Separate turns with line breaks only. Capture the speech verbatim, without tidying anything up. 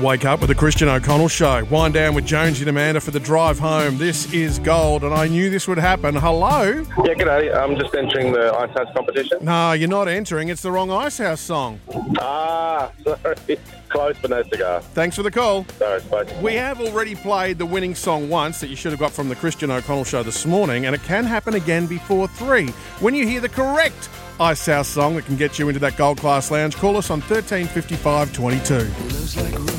Wake up with the Christian O'Connell Show. Wind down with Jonesy and Amanda for the drive home. This is gold, and I knew this would happen. Hello?
Yeah, g'day. I'm just entering the Ice House competition.
No, you're not entering. It's the wrong Ice House song.
Ah, sorry. Close, but no cigar.
Thanks for the call.
Sorry, Spice.
We have already played the winning song once that you should have got from the Christian O'Connell Show this morning, and it can happen again before three. When you hear the correct Ice House song that can get you into that gold class lounge, call us on thirteen fifty-five twenty-two.